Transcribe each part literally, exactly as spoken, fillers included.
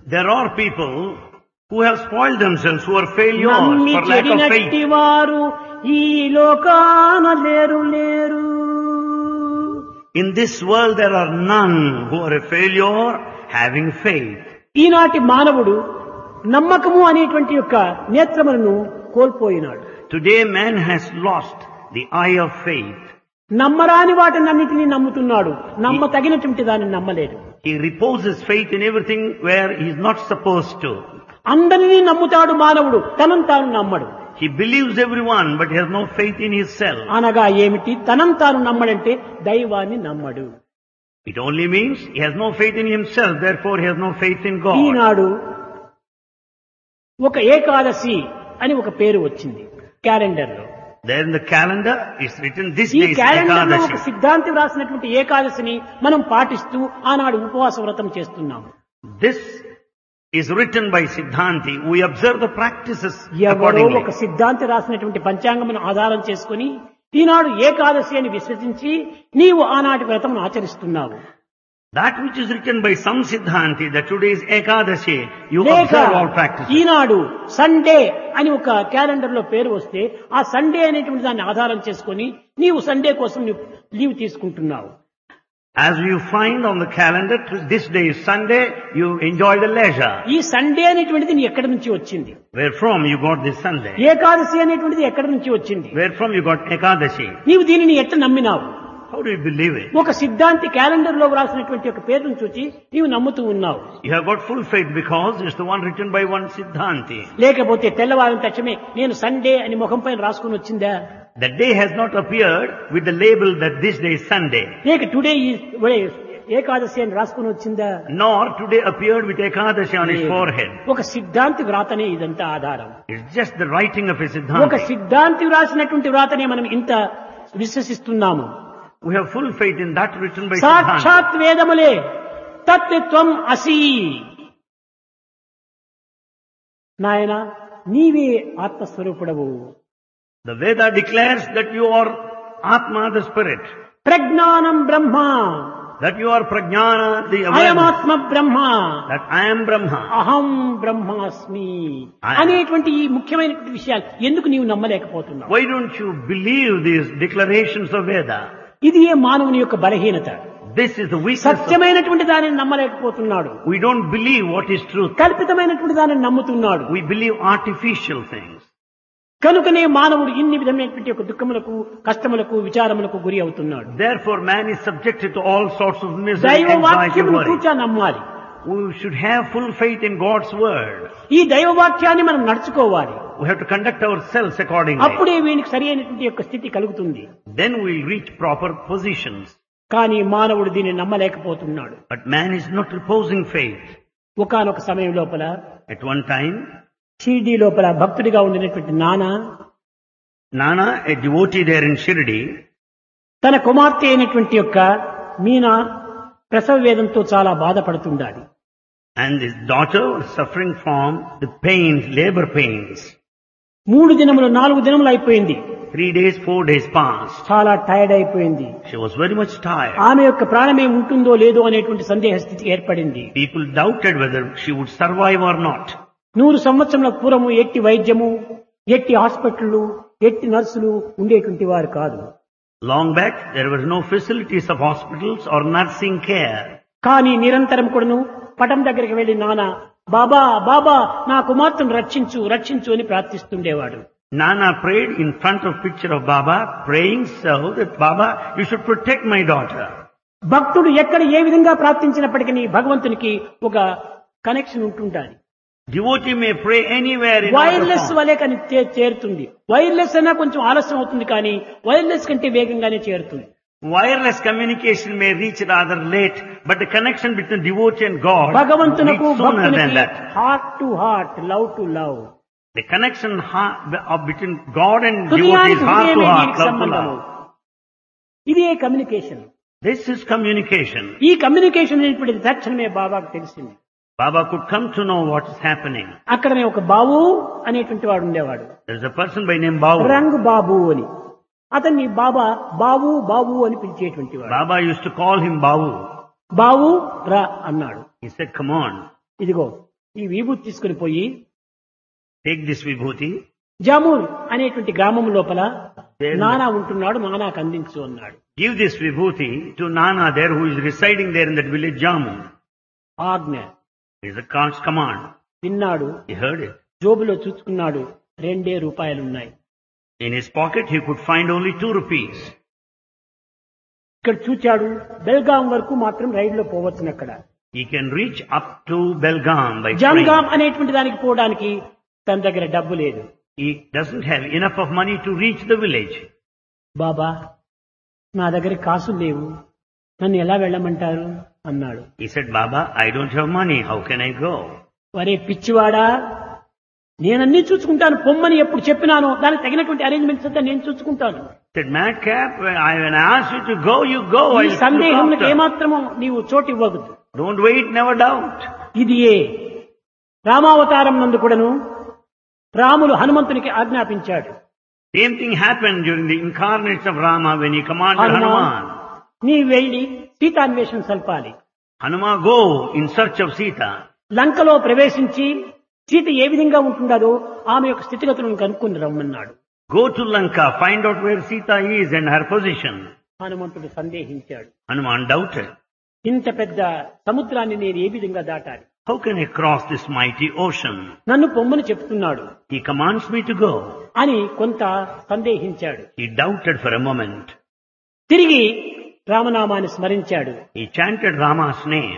There are people who have spoiled themselves, who are failures నమ్మి for lack of చెడినట్టి faith. వారు ఈ లోకాన లేరు లేరు. In this world there are none who are a failure having faith. ఈనాటి మానవుడు నమ్మకము అనేటువంటి యొక్క నేత్రములను కోల్పోయినాడు. Today man has lost the eye of faith. నమ్మరాని వాటినన్నిటినీ నమ్ముతున్నాడు, నమ్మ తగినటువంటి దాన్ని నమ్మలేడు. He reposes faith in everything where he is not supposed to. అందరినీ నమ్ముతాడు మానవుడు, తనను తాను నమ్మడు. He believes everyone but he has no faith in himself. అనగా ఏమిటి? తనను తాను నమ్మడంటే దైవాన్ని నమ్మడు. It only means he has no faith in himself, therefore he has no faith in God. ఈనాడు ఒక ఏకాదశి అని ఒక పేరు వచ్చింది క్యాలెండర్ లో. There in the calendar is written this ఈ day is క్యాలెండర్ లో ఒక Ekadashi. సిద్ధాంతి రాసినటువంటి ఏకాదశిని మనం పాటిస్తూ ఆనాడు ఉపవాస వ్రతం చేస్తున్నాము. This is written by Siddhanti. We observe the practices ఎవరో accordingly. ఒక సిద్ధాంతి రాసినటువంటి పంచాంగమును ఆధారం చేసుకుని ఈనాడు ఏకాదశి అని విశ్వసించి నీవు ఆనాటి వ్రతం ఆచరిస్తున్నావు. That which is written by some Siddhanti, that today is Ekadashi, you లేక observe all practices. ఈనాడు సండే అని ఒక క్యాలెండర్ లో పేరు వస్తే ఆ సండే అనేటువంటి దాన్ని ఆధారం చేసుకొని నీవు సండే కోసం నీవు లీవ్ తీసుకుంటున్నావు. As you find on the calendar, this day is Sunday, you enjoy the leisure. ఈ సండే అనేటువంటిది నీ ఎక్కడి నుంచి వచ్చింది? Where from you got this Sunday? Ekadashi అనేటువంటిది ఎక్కడి నుంచి వచ్చింది? Where from you got Ekadashi? నీవు దీనిని ఎట్లా నమ్మినావు? How do you believe it? ఒక సిద్ధాంతి క్యాలెండర్ లో రాసినటువంటి ఒక పేరును చూచి నీవు నమ్ముతూ ఉన్నావు. You have got full faith because it's the one written by one Siddhanti. లేకపోతే తెల్లవారిన తక్షణమే నేను సండే అని ముఖం పైన రాసుకుని వచ్చిందా? The day has not appeared with the label that this day is Sunday. లేక టుడే ఈజ్ ఏకాదశి అని రాసుకుని వచ్చిందా? Nor today appeared with Ekadashi on his forehead. ఒక సిద్ధాంతి వ్రాతనే ఇదంతా ఆధారం. It's just the writing of a ఒక Siddhanti. సిద్ధాంతి వ్రాసినటువంటి వ్రాతనే మనం ఇంత విశ్వసిస్తున్నాము. We have full faith in that written by Siddhanti. సాక్షాత్ వేదములే తత్వం అసి. నాయన నీవే ఆత్మస్వరూపుడవు. The Veda declares that you are Atma, the spirit. ప్రజ్ఞానం బ్రహ్మ. That you are Prajnana, the awareness. అయమాత్మ Brahma. That I am Brahma. అహం బ్రహ్మాస్మి I- అనేటువంటి ఈ ముఖ్యమైనటువంటి విషయాలు ఎందుకు నీవు నమ్మలేకపోతున్నావు? Why don't you believe these declarations of Veda? ఇది ఏ మానవుని యొక్క బలహీనత. This is the weakness of... సత్యమైనటువంటి దానిని నమ్మలేకపోతున్నాడు, We don't believe what is truth. కల్పితమైనటువంటి దానిని నమ్ముతున్నాడు. We believe artificial things. కనుకనే మానవుడు ఇన్ని విధమైనటువంటి యొక్క దుఃఖములకు, కష్టములకు, విచారములకు గురి అవుతున్నాడు. Therefore man is subjected to all sorts of misery, దైవ anxiety, వాక్యమును worry. కూర్చా నమ్మాలి. We should have full faith in God's word. ఈ దైవ వాక్యాన్ని మనం నడుచుకోవాలి. We have to conduct ourselves accordingly. అప్పుడే వీనికి సరి అయినటువంటి యొక్క స్థితి కలుగుతుంది. Then we will reach proper positions. కానీ మానవుడు దీన్ని నమ్మలేకపోతున్నాడు. But man is not reposing faith. ఒకానొక సమయం లోపల At one time, షిరిడీ లోపల భక్తుడిగా ఉండినటువంటి నానా Nana, a devotee there in Shirdi, తన కుమార్తె అయినటువంటి యొక్క మీనా ప్రసవ వేదంతో చాలా బాధపడుతుండాలి. and his daughter was suffering from the pains, labor pains. మూడు దినములు నాలుగు దినములు అయిపోయింది. Three days, four days passed. చాలా టైర్డ్ అయిపోయింది. She was very much tired. ఆమె యొక్క ప్రాణమే ఉంటుందో లేదో అనేటువంటి సందేహ స్థితి ఏర్పడింది. People doubted whether she would survive or not. నూరు సంవత్సరముల పూర్వము ఎట్టి వైద్యము, ఎట్టి హాస్పిటళ్లు, ఎట్టి నర్సులు ఉండేటువంటి వారు కాదు. Long back, there was no facilities of hospitals or nursing care. కానీ నిరంతరం కూడాను పటం దగ్గరికి వెళ్లి నానా బాబా బాబా నా కుమార్తెను రక్షించు రక్షించు అని ప్రార్థిస్తుండేవాడు. Nana prayed in front of picture of Baba, praying so that Baba, you should protect my daughter. భక్తుడు ఎక్కడ ఏ విధంగా ప్రార్థించినప్పటికీ భగవంతునికి ఒక connection ఉంటుంటాది. Devotee may pray anywhere in wireless order వలె కానీ చే- చేరుతుంది. వైర్లెస్ అయినా కొంచెం ఆలస్యం అవుతుంది, కానీ వైర్లెస్ కంటే వేగంగానే చేరుతుంది. wireless communication may reach rather late, but the connection between devotee and God భగవంతునకు reaches sooner than భక్తునికి that. Heart to heart, love to love. The connection ha- of between God and devotee హృదయానికి is heart to హృదయమే heart, దీనికి love to సంబంధము. love. ఇదే communication. This is communication. ఈ communication అనేటువంటిది తక్షణమే బాబాకు తెలిసింది. Baba could come to know what is happening. అక్కడనే ఒక బాబు అనేటువంటి వాడు ఉండేవాడు, There is a person by name Babu. రంగ్ బాబు అని. అతన్ని బాబా బాబు బాబు అని పిలిచేటువంటి వాడు. Baba used to call him Babu. బాబు రా అన్నాడు. He said, come on. ఇదిగో ఈ విభూతి తీసుకుని పోయి take this vibhuti. జామూన్ అనేటువంటి గ్రామం లోపల నానా ఉంటున్నాడు, నానాకు అందించు అన్నాడు. Give this vibhuti to Nana there who is residing there in that village Jamu. ఆజ్ఞ. It is a God's command. విన్నాడు, He heard it. జోబులో చూసుకున్నాడు, రెండే రూపాయలున్నాయి. In his pocket he could find only two rupees. ఇక్కడ చూచాడు, బెల్గాం వరకు మాత్రం రైల్లో పోవచ్చును. అక్కడ He can reach up to Belgaum by Jangaon train. అనేటువంటి దానికి పోవడానికి తన దగ్గర డబ్బు లేదు. He doesn't have enough of money to reach the village. బాబా, నా దగ్గర కాసులు లేవు, నన్ను ఎలా వెళ్ళమంటారు అన్నాడు. He said, Baba, I don't have money. How can I go? వరే పిచ్చివాడా, నేనన్నీ చూసుకుంటాను, పొమ్మని ఎప్పుడు చెప్పినానో దానికి తగినటువంటి అరేంజ్మెంట్స్ అంతా నేను చూసుకుంటాను. He said, Madcap, when I, when I ask you to go, you go. ఈ I'll look సందేహంకి after. ఏమాత్రమో నీవు చోటు ఇవ్వకూడదు. Don't wait, never doubt. ఇది ఏ రామావతారం నందు కూడాను రాములు హనుమంతునికి ఆజ్ఞాపించాడు. Same thing happened during the incarnation of Rama when he commanded Hanuman. నీ వెళ్లి సీతాన్వేషణ సల్పాలి. Hanuman, go in search of Sita. లంకలో ప్రవేశించి సీత ఏ విధంగా ఉంటుండదో ఆమె యొక్క స్థితిగతులను కనుక్కొని రమ్మన్నాడు. Go to Lanka, find out where Sita is and her position. హనుమంతుడు సందేహించాడు. Hanuman doubted. ఇంత పెద్ద సముద్రాన్ని నేను ఏ విధంగా దాటాలి? How can I cross this mighty ocean? నన్ను పొమ్మని చెప్తున్నాడు He commands me to go. అని కొంత సందేహించాడు. He doubted for a moment. తిరిగి రామనామాన్ని స్మరించాడు. He chanted Rama's name.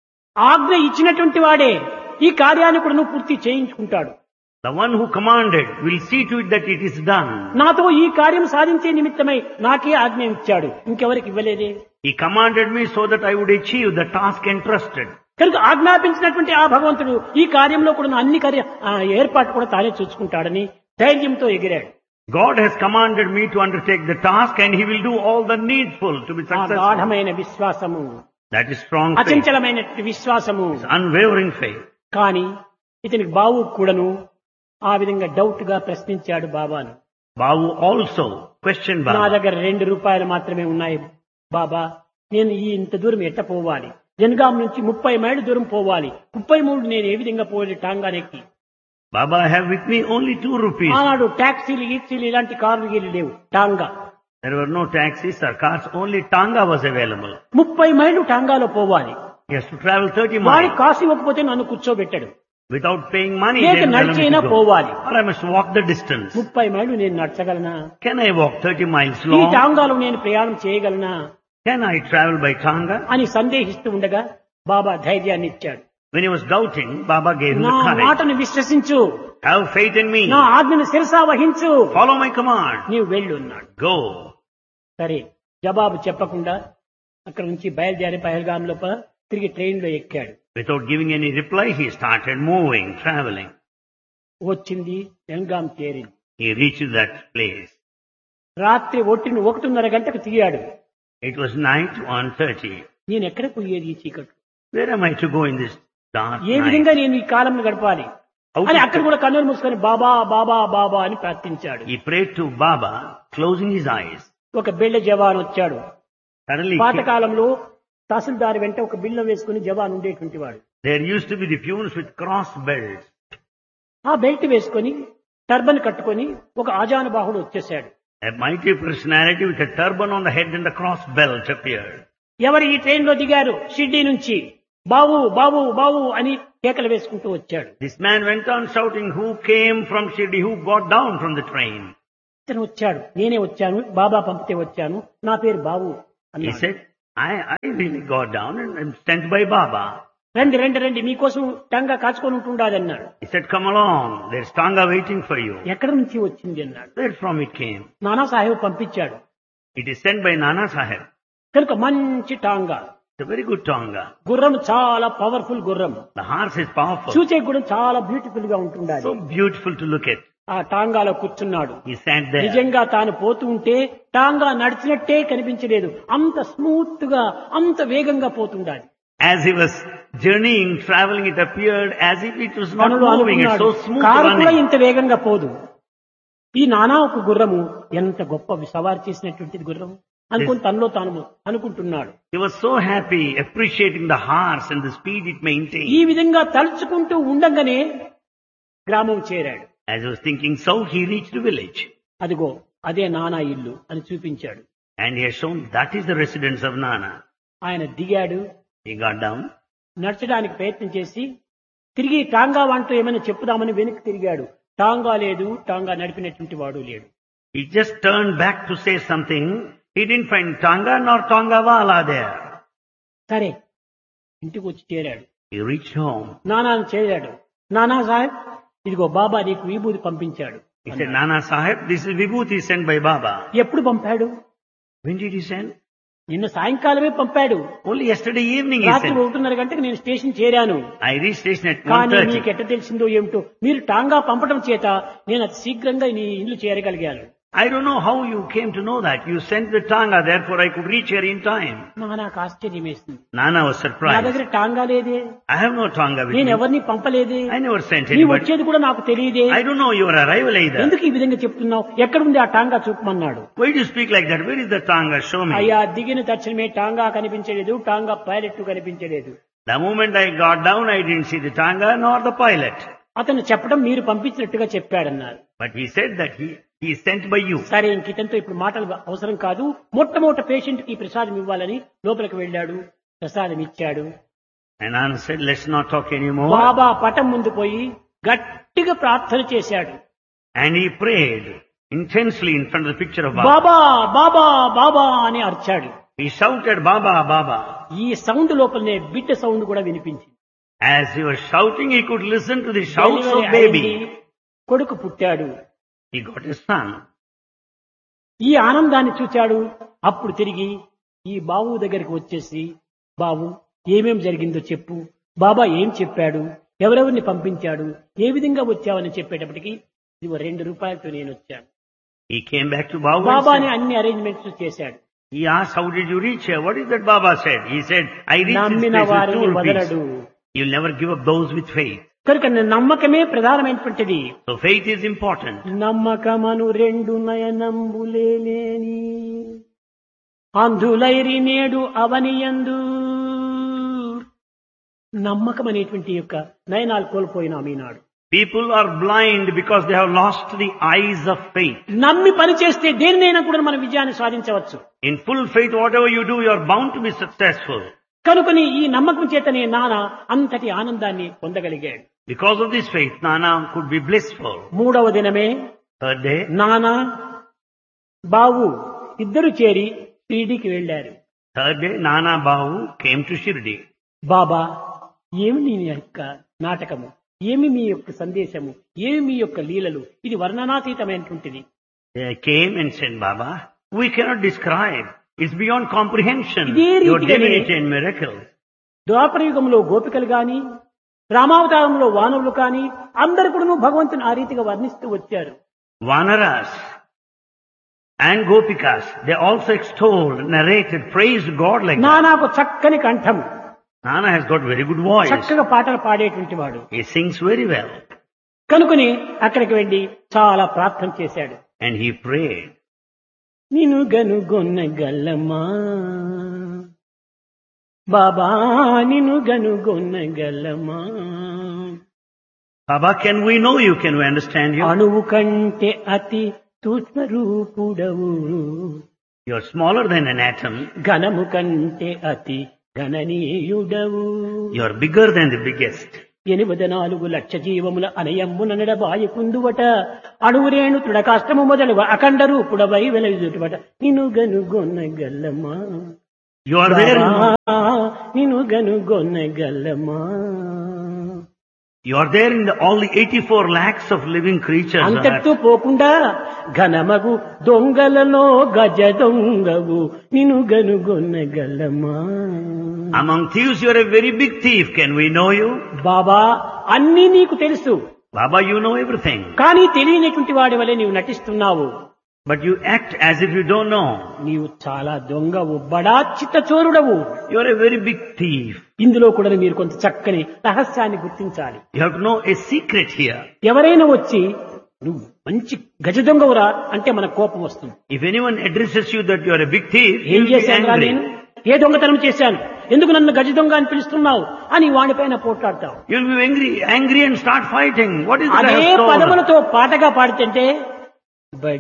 ఆజ్ఞ ఇచ్చినటువంటి వాడే ఈ కార్యాన్ని కూడా నువ్వు పూర్తి చేయించుకుంటాడు. The one who commanded will see to it that it is done. నాతో ఈ కార్యం సాధించే నిమిత్తమై నాకే ఆజ్ఞ ఇచ్చాడు, ఇంకెవరికి ఇవ్వలేదే. He commanded me so that I would achieve the task entrusted. కనుక ఆజ్ఞాపించినటువంటి ఆ భగవంతుడు ఈ కార్యంలో కూడా అన్ని కార్య ఆ ఏర్పాటు కూడా తానే చూసుకుంటాడని ధైర్యంతో ఎగిరాడు. God has commanded me to undertake the task and he will do all the needful to be ఆ successful. గాఢమైన విశ్వాసము, That is strong faith. అచంచలమైనటువంటి విశ్వాసము. It's unwavering faith. కానీ ఇతనికి బావు కూడాను ఆ విధంగా డౌట్ గా ప్రశ్నించాడు బాబాను. Babu also questioned నా Baba. దగ్గర రెండు రూపాయలు మాత్రమే ఉన్నాయి బాబా, నేను ఈ ఇంత దూరం ఎట్ట పోవాలి? జనగాం నుంచి ముప్పై మైళ్ళు దూరం పోవాలి, ముప్పై మూడు నేను ఏ విధంగా పోవాలి టాంగానెక్కి? Baba, I have with me only two rupees. ఆనాడు టాక్సీలు గీక్సీలు ఇలాంటి కార్లు గీలు లేవు, tonga. There were no taxis or cars, only Tanga was available. ముప్పై మైళ్ళు టాంగాలో పోవాలి. He has to travel thirty వాడి miles. కాసు ఇవ్వకపోతే నన్ను కూర్చోబెట్టాడు. Without paying money, లేక they will tell me నడిచైనా to go. పోవాలి. Or I must walk the distance. ముప్పై మైళ్ళు నేను నడచగలనా? Can I walk thirty miles ఈ long? టాంగాలో నేను ప్రయాణం చేయగలనా Can I travel by Tanga? అని సందేహిస్తూ ఉండగా బాబా ధైర్యాన్ని ఇచ్చాడు. When he was doubting, Baba gave him నా the courage. మాటను విశ్వసించు, Have faith in me. నా ఆజ్ఞను శిరసా వహించు, Follow my command. నీవు వెళ్ళు అన్నాడు. Go. సరే, జవాబు చెప్పకుండా అక్కడ నుంచి బయలుదేరి పహల్గాం లోపల తిరిగి ట్రైన్ లో ఎక్కాడు. Without giving any reply, he started moving, traveling. వచ్చింది బెల్గాం చేరింది. He reached that place. రాత్రి ఒట్టిని ఒకటిన్నర గంటకు తీయాడు. It was night one thirty. నేను ఎక్కడ పోయేది ఈ చీకట్లు? Where am I to go in this dark A night? విధంగా నేను ఈ కాలం గడపాలి How అని to- అక్కడ కూడా కన్నులు మూసుకొని బాబా బాబా బాబా అని ప్రార్థించాడు. He prayed to Baba, closing his eyes. ఒక బెళ్ళ జవాన్ వచ్చాడు. Suddenly, పాతకాలంలో తహసీల్దార్ వెంట ఒక బిల్ల వేసుకుని జవాన్ ఉండేటువంటి వాడు. there used to be the peons with cross belts. ఆ బెల్ట్ వేసుకొని టర్బన్ కట్టుకొని ఒక ఆజానుబాహుడు వచ్చేసాడు. A mighty personality with a turban on the head and a cross belt appeared. ఎవరు ఈ ట్రైన్ లో దిగారు? షిర్డీ నుంచి బావు బావు బావు అని కేకలు వేసుకుంటూ వచ్చాడు. This man went on shouting, who came from Shirdi, who got down from the train? ఇతను వచ్చాడు, నేనే వచ్చాను, బాబా పంపితే వచ్చాను, నా పేరు బావు He అన్నాడు. said, I, I really got down and I'm sent by Baba. రండి రండి రండి, మీకోసం టంగా కాచుకొని ఉంటుండాలి అన్నాడు. He said, come along, there's Tanga waiting for you. ఎక్కడి నుంచి వచ్చింది అన్నాడు. Where from it came? Nana Saheb పంపించాడు. It is sent by Nana Sahib. కనుక మంచి tonga, It's a very good Tanga. గుర్రం చాలా పవర్ఫుల్ గుర్రం, The horse is powerful. చూచే కూడా చాలా బ్యూటిఫుల్ గా ఉంటుండాలి. So beautiful to look at. ఆ టాంగాలో కూర్చున్నాడు. He sat there. నిజంగా తాను పోతూ ఉంటే టాంగా నడిచినట్టే కనిపించలేదు, అంత స్మూత్ గా అంత వేగంగా పోతుండాలి. As he was journeying, traveling, it appeared as if it was not తనలో moving. It's అనుకున్నాడు, so smooth కారు కూడా running. ఇంత వేగంగా పోదు. ఈ నానా ఒక గుర్రము ఎంత గొప్ప సవారి చేసినటువంటిది గుర్రము. అనుకుని తనలో తాను అనుకుంటున్నాడు. He was so happy, appreciating the horse and the speed it ఈ maintained. విధంగా తలుచుకుంటూ ఉండగానే గ్రామం చేరాడు. As he was thinking so, he reached the village. అదిగో అదే నానా ఇల్లు అని చూపించాడు. And he has shown that is the residence of Nana. ఆయన దిగాడు, He got down. నడచడానికి ప్రయత్నం చేసి తిరిగి టాంగా వాంటూ ఏమైనా చెప్పుదామని వెనక్కి తిరిగాడు. టాంగా లేదు, టాంగా నడిపినటువంటి వాడు లేడు. He just turned back to say something. He didn't find Tanga nor Tanga Wala there. సరే ఇంటికి వచ్చి చేరాడు. He reached home. నానాను చేరాడు. నానా సాహెబ్ ఇదిగో బాబా నీకు విభూతి పంపించాడు. He said, Nana Sahib, this is Vibhuti sent by Baba. ఎప్పుడు పంపాడు? When did he send? నిన్న సాయంకాలమే పంపాడు. Only yesterday evening he రాత్రి sent. ఒకటిన్నర గంటకు నేను స్టేషన్ చేరాను. I reached station at one కానీ thirty. నీకు ఎట్ట తెలిసిందో ఏమిటో మీరు టాంగా పంపడం చేత నేను అతి శీఘ్రంగా నీ ఇల్లు చేరగలిగాను. I don't know how you came to know that. You sent the Tanga, therefore I could reach here in time. నాకు ఆశ్చర్యం వేసింది. Nana was నా surprised. దగ్గర టాంగా లేదే, I have no Tanga with నేను me. ఎవరిని పంపలేదే, I never sent నీ anybody. వచ్చేది కూడా నాకు తెలియదే, I don't know your arrival either. ఎందుకు ఈ విధంగా చెప్తున్నావు, ఎక్కడుంది ఆ tonga చూపమన్నాడు. Why do you speak like that? Where is the Tanga? Show me. అయ్యా దిగిన తక్షణమే టాంగా కనిపించలేదు, టాంగా పైలట్ కనిపించలేదు. The moment I got down, I didn't see the Tanga nor the pilot. అతను చెప్పడం మీరు పంపించినట్టుగా చెప్పాడన్నారు. But he said that he, he is sent by you. సరే ఇంక ఇతనితో ఇప్పుడు మాటలు అవసరం కాదు, మొట్టమొదటి పేషెంట్ కి ప్రసాదం ఇవ్వాలని లోపలికి వెళ్ళాడు. ప్రసాదం ఇచ్చాడు. And Anand said, let's not talk anymore. బాబా పటం ముందు పోయి గట్టిగా ప్రార్థన చేశాడు. And he prayed intensely in front of the picture of Baba. బాబా బాబా బాబా అని అరిచాడు. He shouted, Baba, Baba. ఈ సౌండ్ లోపలనే బిడ్డ సౌండ్ కూడా వినిపించింది. As he was shouting, he could listen to the shouts delivery of baby. అయింది. కొడుకు పుట్టాడు. He got his son. ఈ ఆనందాన్ని చూచాడు. అప్పుడు తిరిగి ఈ బాబు దగ్గరికి వచ్చేసి, బాబు ఏమేం జరిగిందో చెప్పు, బాబా ఏం చెప్పాడు, ఎవరెవరిని పంపించాడు, ఏ విధంగా వచ్చావని చెప్పేటప్పటికి ఇది రెండు రూపాయలతో నేను వచ్చాను. He came back to Baba. బాబాని అన్ని అరేంజ్మెంట్స్ చేశాడు. He asked, how did you reach here? What is that Baba said? He said, I reached this నమ్మిన place with వారిని two వదలడు. rupees. You'll never give up those with faith. కనుక నమ్మకమే ప్రధానమైనటువంటిది. So faith is important. నమ్మకమను రెండు నయనంబులేని అంధులైరి నేడు అవనియందు. నమ్మకం అనేటువంటి యొక్క నయనాలు కోల్పోయినాం ఈనాడు. People are blind because they have lost the eyes of faith. నమ్మి పని చేస్తే దేనినైనా కూడా మన విజయాన్ని సాధించవచ్చు. In full faith, whatever you do, you are bound to be successful. కనుకని ఈ నమ్మకం చేతనే నాన్న అంతటి ఆనందాన్ని పొందగలిగాడు. Because of this faith, Nana could be blissful. మూడవ దినమే Third day, నాన్న బావు ఇద్దరు చేరి షిరిడీకి వెళ్లారు. third day, Nana Bahu came to Shirdi. బాబా ఏమి నీ యొక్క నాటకము, ఏమి మీ యొక్క సందేశము, ఏమి మీ యొక్క లీలలు, ఇది వర్ణనాతీతమైనటువంటిది. They came and said, Baba, we cannot describe. It's beyond comprehension. ఇదే Your రీతిగానే divinity and miracles. ద్వాపర యుగంలో గోపికలు గాని, రామావతారంలో వానవులు కాని అందరు కూడా భగవంతుని ఆ రీతిగా వర్ణిస్తూ వచ్చారు. Vanaras and Gopikas, they also extolled, narrated, praised God like that. నానాకు చక్కని కంఠం, Nana has got very good voice. చక్కగా పాటలు పాడేటువంటి వాడు. He sings very well. కనుకొని అక్కడికి వెళ్లి చాలా ప్రార్థన చేశాడు. And he prayed. నిను గనుగొన్న గల్లమా బాబా, నిను గనుగొన్న గల్లమా. Baba, can we know you? Can we understand you? అణువు కంటే అతి సూక్ష్మ రూపుడవు, You're smaller than an atom. ఘనము కంటే అతి గణనీయుడవు. You're bigger than the biggest. ఎనిమిది నాలుగు లక్ష జీవముల అనయమ్మున నడబాయి కుందువట, అణువురేణు తృడకాష్టము మొదలు అఖండ రూపుడవై వెలయుదుటవట. నిను గనుగొన్న గల్లమా You are there. బాబా, నిను గనుగొన్న గల్లమా. You are there in the, all the eighty-four lakhs of living creatures. on అంతటితో earth. పోకుండా ఘనమగు దొంగలలో గజ దొంగవు, నిను గనుగొన్న గల్లమా. Among thieves, you are a very big thief. Can we know you? బాబా అన్నీ నీకు తెలుసు, Baba, you know everything. కానీ తెలియనటువంటి వాడి వలె నీవు నటిస్తున్నావు. But you act as if you don't know. నీవు చాలా దొంగవు, బడా చిత్తచోరుడవు. You are a very big thief. ఇందులో కూడా మీరు కొంత చక్కని రహస్యాన్ని గుర్తించాలి. You have to know a secret here. ఎవరైనా వచ్చి నువ్వు మంచి గజ దొంగవురా అంటే మనకు కోపం వస్తుంది. If anyone addresses you that you are a big thief, ఏం you'll be చేశాను angry. నేను, ఏ దొంగతనం చేశాను, ఎందుకు నన్ను గజ దొంగ అని పిలుస్తున్నావు అని వాడిపైన పోట్లాడతావు. You'll be angry, angry and start fighting. What is that I అదే have stolen? పదములతో పాటగా పాడుతుంటే